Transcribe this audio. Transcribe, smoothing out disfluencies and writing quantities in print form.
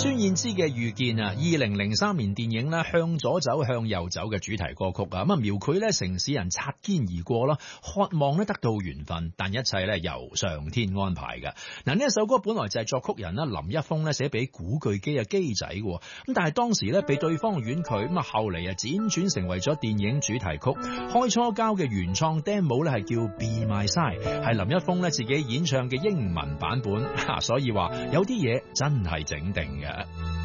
孫燕姿嘅遇見啊，2003年電影咧向左走向右走嘅主題歌曲啊，咁啊描繪咧城市人擦肩而過啦，渴望咧得到緣分，但一切咧由上天安排嘅。嗱，呢一首歌本來就係作曲人啦林一峰咧寫俾古巨基嘅基仔嘅，咁但係當時咧被對方婉拒，咁啊後嚟啊輾轉成為咗電影主題曲。開初交嘅原創 demo 咧係叫 Be My Side， 係林一峰咧自己演唱嘅英文版本，所以話有啲嘢真係整定嘅。